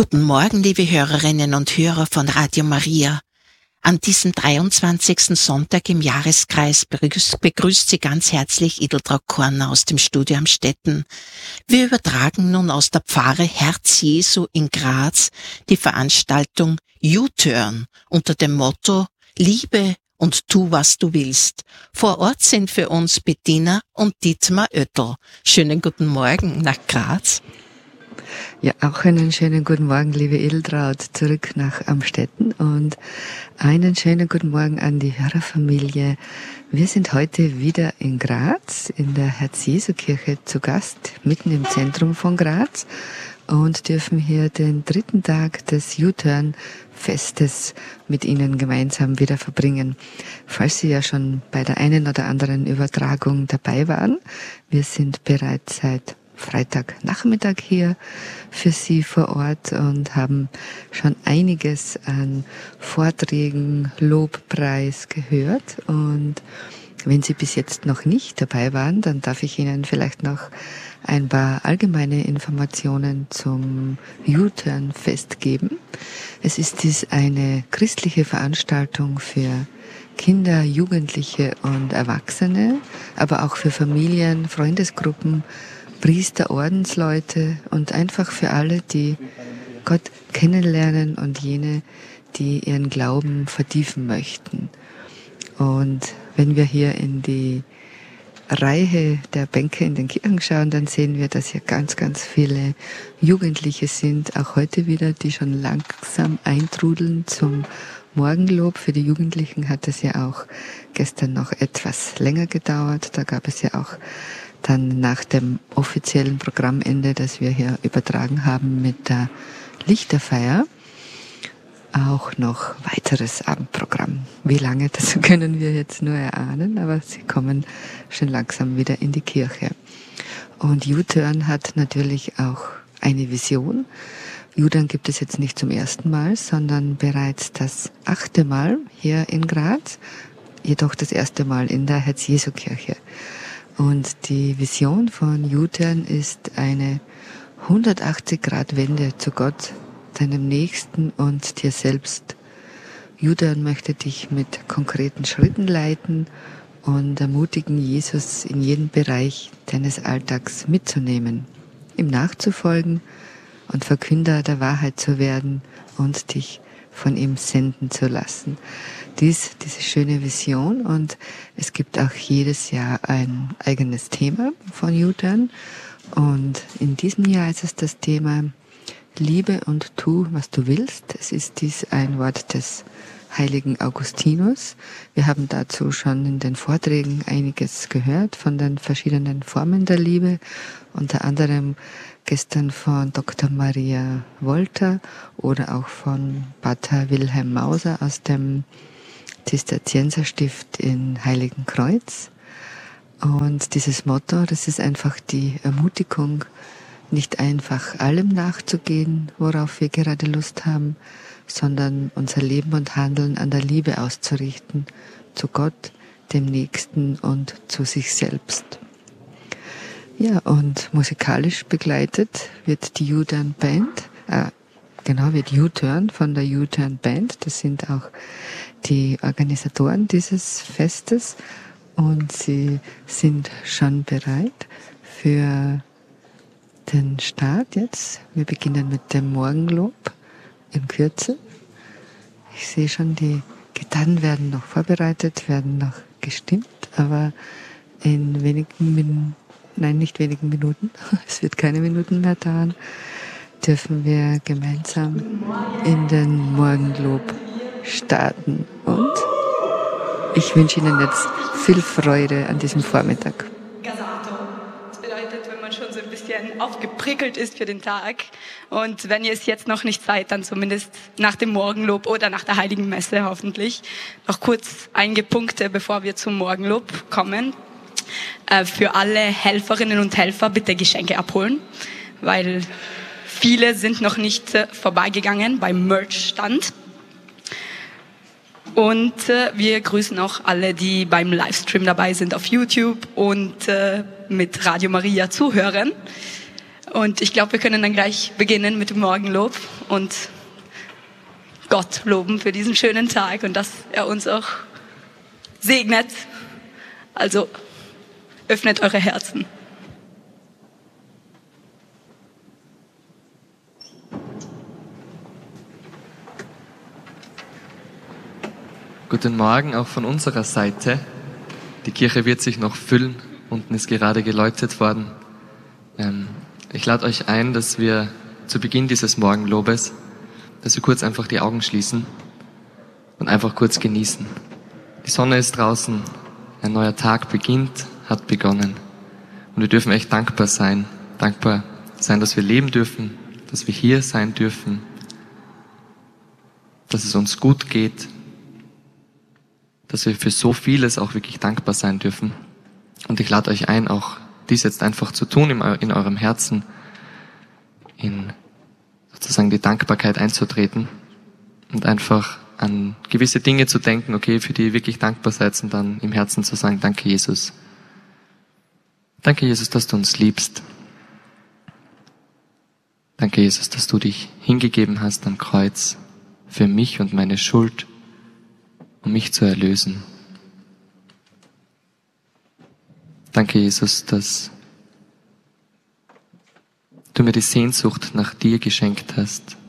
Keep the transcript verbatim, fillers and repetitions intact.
Guten Morgen, liebe Hörerinnen und Hörer von Radio Maria. An diesem dreiundzwanzigsten Sonntag im Jahreskreis begrüßt, begrüßt Sie ganz herzlich Edeltraud Korner aus dem Studio Amstetten. Wir übertragen nun aus der Pfarre Herz Jesu in Graz die Veranstaltung U-Turn unter dem Motto Liebe und tu, was du willst. Vor Ort sind für uns Bettina und Dietmar Oettel. Schönen guten Morgen nach Graz. Ja, auch einen schönen guten Morgen, liebe Edeltraud, zurück nach Amstetten und einen schönen guten Morgen an die Hörerfamilie. Wir sind heute wieder in Graz, in der Herz-Jesu-Kirche zu Gast, mitten im Zentrum von Graz und dürfen hier den dritten Tag des U-Turn-Festes mit Ihnen gemeinsam wieder verbringen. Falls Sie ja schon bei der einen oder anderen Übertragung dabei waren, wir sind bereits seit Freitagnachmittag hier für Sie vor Ort und haben schon einiges an Vorträgen, Lobpreis gehört. Und wenn Sie bis jetzt noch nicht dabei waren, dann darf ich Ihnen vielleicht noch ein paar allgemeine Informationen zum U-Turn-Fest geben. Es ist dies eine christliche Veranstaltung für Kinder, Jugendliche und Erwachsene, aber auch für Familien, Freundesgruppen, Priester, Ordensleute und einfach für alle, die Gott kennenlernen und jene, die ihren Glauben vertiefen möchten. Und wenn wir hier in die Reihe der Bänke in den Kirchen schauen, dann sehen wir, dass hier ganz, ganz viele Jugendliche sind, auch heute wieder, die schon langsam eintrudeln zum Morgenlob. Für die Jugendlichen hat es ja auch gestern noch etwas länger gedauert. Da gab es ja auch dann nach dem offiziellen Programmende, das wir hier übertragen haben mit der Lichterfeier, auch noch weiteres Abendprogramm. Wie lange, das können wir jetzt nur erahnen, aber sie kommen schon langsam wieder in die Kirche. Und U-Turn hat natürlich auch eine Vision. U-Turn gibt es jetzt nicht zum ersten Mal, sondern bereits das achte Mal hier in Graz, jedoch das erste Mal in der Herz-Jesu-Kirche. Und die Vision von U-Turn ist eine hundertachtzig Grad Wende zu Gott, deinem Nächsten und dir selbst. U-Turn möchte dich mit konkreten Schritten leiten und ermutigen, Jesus in jeden Bereich deines Alltags mitzunehmen, ihm nachzufolgen und Verkünder der Wahrheit zu werden und dich von ihm senden zu lassen. Dies, diese schöne Vision, und es gibt auch jedes Jahr ein eigenes Thema von U-Turn, und in diesem Jahr ist es das Thema Liebe und tu, was du willst. Es ist dies ein Wort des heiligen Augustinus. Wir haben dazu schon in den Vorträgen einiges gehört von den verschiedenen Formen der Liebe, unter anderem gestern von Doktor Maria Wolter oder auch von Pater Wilhelm Mauser aus dem Zisterzienserstift in Heiligenkreuz. Und dieses Motto, das ist einfach die Ermutigung, nicht einfach allem nachzugehen, worauf wir gerade Lust haben, sondern unser Leben und Handeln an der Liebe auszurichten, zu Gott, dem Nächsten und zu sich selbst. Ja, und musikalisch begleitet wird die U-Turn Band, äh, genau, wird U-Turn von der U-Turn Band. Das sind auch die Organisatoren dieses Festes und sie sind schon bereit für den Start jetzt. Wir beginnen mit dem Morgenlob in Kürze. Ich sehe schon, die Gitarren werden noch vorbereitet, werden noch gestimmt, aber in wenigen Minuten, nein, nicht wenigen Minuten, es wird keine Minuten mehr dauern, dürfen wir gemeinsam in den Morgenlob starten. Und ich wünsche Ihnen jetzt viel Freude an diesem Vormittag. Das bedeutet, wenn man schon so ein bisschen aufgeprickelt ist für den Tag, und wenn ihr es jetzt noch nicht seid, dann zumindest nach dem Morgenlob oder nach der Heiligen Messe hoffentlich. Noch kurz einige Punkte, bevor wir zum Morgenlob kommen. Für alle Helferinnen und Helfer bitte Geschenke abholen, weil viele sind noch nicht vorbeigegangen beim Merch-Stand. Und äh, wir grüßen auch alle, die beim Livestream dabei sind auf YouTube und äh, mit Radio Maria zuhören. Und ich glaube, wir können dann gleich beginnen mit dem Morgenlob und Gott loben für diesen schönen Tag und dass er uns auch segnet. Also öffnet eure Herzen. Guten Morgen auch von unserer Seite. Die Kirche wird sich noch füllen. Unten ist gerade geläutet worden. Ähm, ich lade euch ein, dass wir zu Beginn dieses Morgenlobes, dass wir kurz einfach die Augen schließen und einfach kurz genießen. Die Sonne ist draußen, ein neuer Tag beginnt, hat begonnen. Und wir dürfen echt dankbar sein. Dankbar sein, dass wir leben dürfen, dass wir hier sein dürfen, dass es uns gut geht, dass wir für so vieles auch wirklich dankbar sein dürfen. Und ich lade euch ein, auch dies jetzt einfach zu tun in eurem Herzen, in sozusagen die Dankbarkeit einzutreten und einfach an gewisse Dinge zu denken, okay, für die ihr wirklich dankbar seid und dann im Herzen zu sagen, danke Jesus. Danke Jesus, dass du uns liebst. Danke Jesus, dass du dich hingegeben hast am Kreuz für mich und meine Schuld, um mich zu erlösen. Danke, Jesus, dass du mir die Sehnsucht nach dir geschenkt hast,